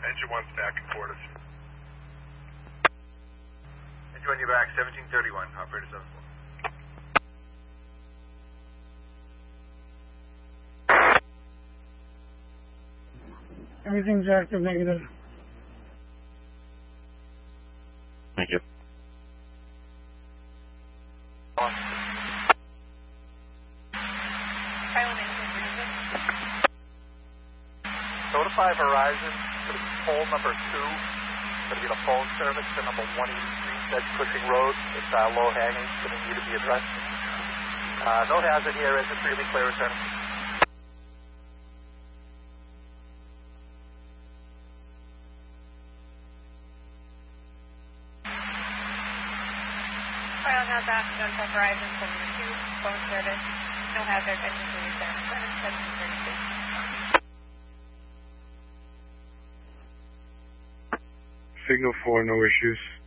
Engine 1's back in quarters. Engine 1, you're back, 1731, operator 74. Everything's active, negative. Thank you. Notify Verizon to the pole number 2. It's going to be the phone service to number 183 Sedge Cushing Road. It's low hanging. It's going to need to be addressed. No hazard here. Engine 3 will be clear, return. File now back to notify Verizon phone number 2, phone service. No hazard. Engine 3 return. 1736. Signal 4, no issues.